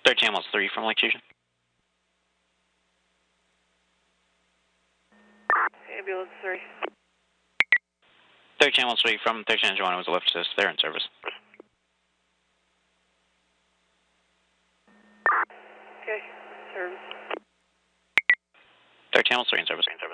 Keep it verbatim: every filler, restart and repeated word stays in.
thirteen Ambulance three from Lake Station. Ambulance three. thirteen Ambulance three from thirteen Joanna was a lift assist. They're in service. Okay, service. thirteen Ambulance three in service.